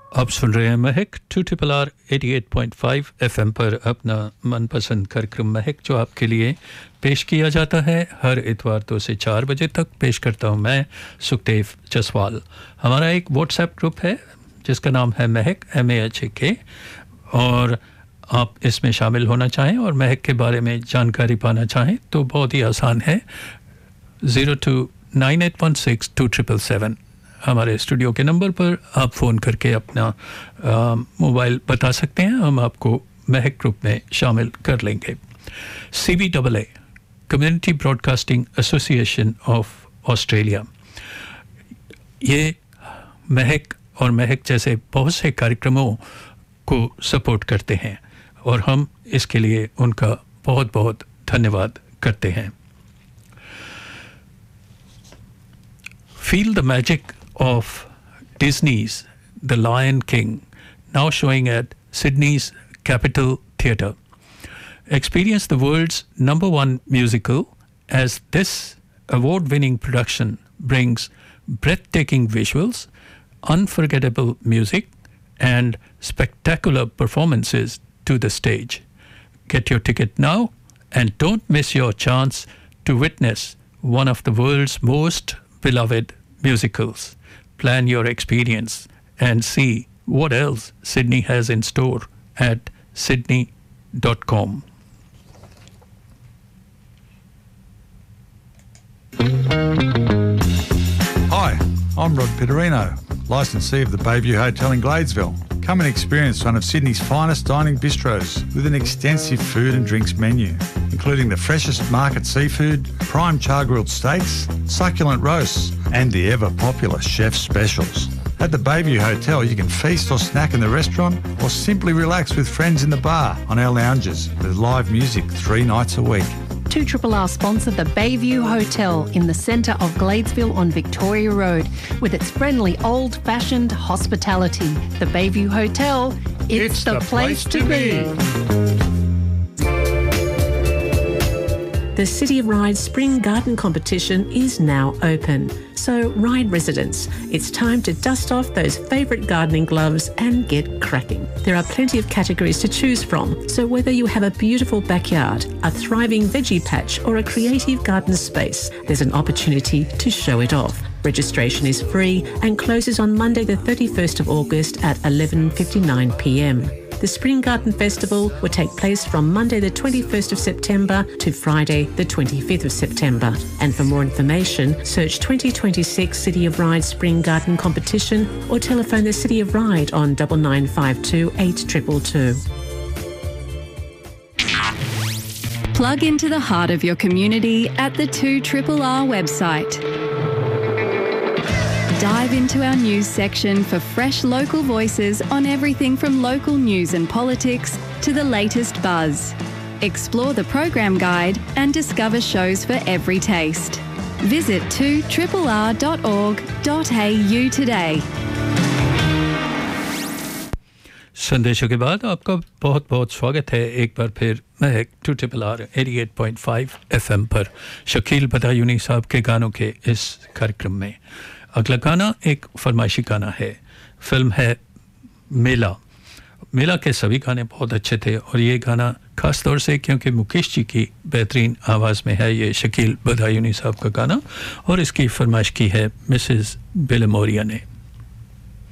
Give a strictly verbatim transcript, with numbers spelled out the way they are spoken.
आप सुन रहे हैं महक टू ट्रिपल आर अठासी पॉइंट फाइव एफएम पर अपना मनपसंद कार्यक्रम महक जो आपके लिए पेश किया जाता है हर इतवार दो से चार बजे तक पेश करता हूं मैं सुखदेव जसवाल। हमारा एक व्हाट्सएप ग्रुप है जिसका नाम है महक एम ए एच ए के और आप इसमें शामिल होना चाहें और महक के बारे में जानकारी पाना चाहें तो बहुत ही आसान है zero two nine eight one six to triple seven हमारे स्टूडियो के नंबर पर आप फ़ोन करके अपना मोबाइल बता सकते हैं, हम आपको महक ग्रुप में शामिल कर लेंगे। C B double a community broadcasting association of Australia, ये महक और महक जैसे बहुत से कार्यक्रमों को सपोर्ट करते हैं और हम इसके लिए उनका बहुत बहुत धन्यवाद करते हैं। Feel the magic of Disney's The Lion King, now showing at Sydney's Capitol Theatre. Experience the world's number one musical as this award-winning production brings breathtaking visuals, unforgettable music, and spectacular performances to the stage. Get your ticket now and don't miss your chance to witness one of the world's most beloved musicals. Plan your experience and see what else Sydney has in store at sydney dot com. Hi, I'm Rod Pitterino, licensee of the Bayview Hotel in Gladesville. Come and experience one of Sydney's finest dining bistros with an extensive food and drinks menu, including the freshest market seafood, prime char-grilled steaks, succulent roasts, and the ever-popular chef's specials. At the Bayview Hotel, you can feast or snack in the restaurant or simply relax with friends in the bar on our lounges with live music three nights a week. two R R R sponsor the Bayview Hotel in the centre of Gladesville on Victoria Road with its friendly old-fashioned hospitality. The Bayview Hotel, it's, It's the, the place, place to to be. The City of Ryde Spring Garden Competition is now open. So, Ryde residents, it's time to dust off those favourite gardening gloves and get cracking. There are plenty of categories to choose from, so whether you have a beautiful backyard, a thriving veggie patch or a creative garden space, there's an opportunity to show it off. Registration is free and closes on Monday the thirty-first of August at eleven fifty-nine p m. The Spring Garden Festival will take place from Monday the twenty-first of September to Friday the twenty-fifth of September. And for more information, search twenty twenty-six City of Ryde Spring Garden Competition or telephone the City of Ryde on nine nine five two eight two two two. Plug into the heart of your community at the two R R R website. Dive into our news section for fresh local voices on everything from local news and politics to the latest buzz. Explore the program guide and discover shows for every taste. Visit two R R R dot org dot a u today. संदेशों के बाद आपका बहुत बहुत स्वागत है एक बार फिर महक टू ट्रिपल आर अठासी पॉइंट फाइव एफएम पर शकील बदायूनी साहब के गानों के इस कार्यक्रम में। अगला गाना एक फरमाइशी गाना है, फिल्म है मेला। मेला के सभी गाने बहुत अच्छे थे और ये गाना ख़ास तौर से क्योंकि मुकेश जी की बेहतरीन आवाज़ में है ये शकील बदायूनी साहब का गाना और इसकी फरमाइश की है मिसेस बिलमोरिया ने।